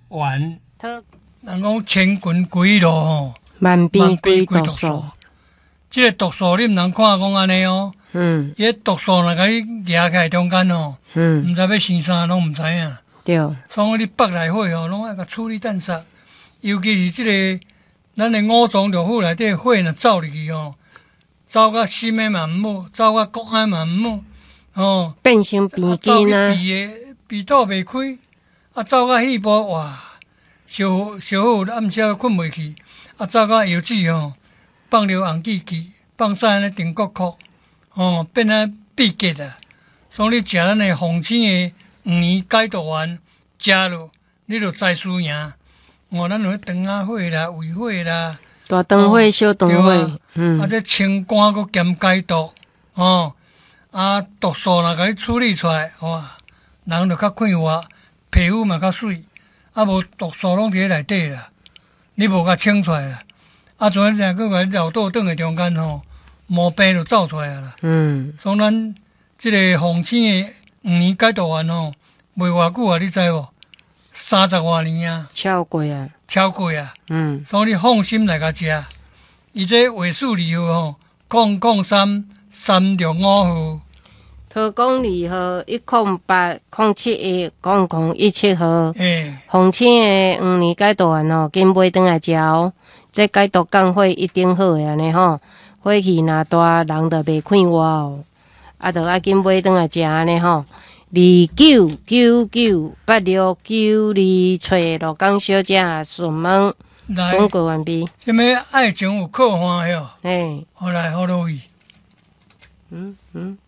完， 好， 人讲千军归路吼， 万变归毒毒素。 这个毒素你毋通看讲安尼哦，伊个毒素若甲你夹起来中间哦，毋知要生啥拢毋知影。 对， 所以你腹内火吼，拢爱甲处理淡煞，尤其是即个咱的五脏六腑内底火若走入去吼，走到心的嘛毋好，走到骨的嘛毋好，哦， 变成鼻筋啊， 鼻肚袂开，走到肺部哇，烧好暗时困袂去，走到腰子吼，放流红记记，放屎安尼顶壳壳，哦，变啊闭结啊。所以你食咱的凤青的黄连解毒丸，食落你就知输赢。哦，咱有肠仔火啦、胃火啦， 大肠火、小肠火， 这清肝佮兼解毒，哦，毒素若甲你处理出来，哇，人就较快活，皮肤嘛较水，无毒素拢伫咧内底啦，你无甲清出来啦，像你若佮甲你绕倒转的中间吼，毛病就走出来啦。所以咱即个凤青的黄连解毒丸吼，卖偌久啊？你知无？30多年啊， 超过啊， 所以你放心来甲食。伊这尾数字号吼，003 365号， 桃公2号108 071 0017号。凤青的黄连解毒丸吼，紧买转来食哦。这解毒降火一定好的安尼吼，火气若大，人就袂快活哦。就爱紧买转来食安尼吼。29998692找罗岗小姐询问，广告完毕。 什么爱情有靠欢哟？ 嘿， 好来好落去。